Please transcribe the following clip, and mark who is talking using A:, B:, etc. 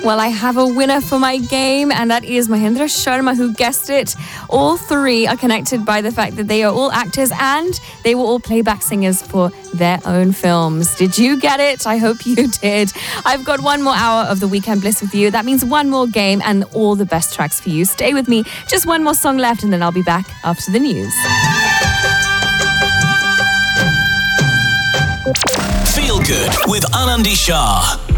A: Well, I have a winner for my game, and that is Mahendra Sharma, who guessed it. All three are connected by the fact that they are all actors and they were all playback singers for their own films. Did you get it? I hope you did. I've got one more hour of the Weekend Bliss with you. That means one more game and all the best tracks for you. Stay with me. Just one more song left, and then I'll be back after the news.
B: Feel Good with Anandi Shah.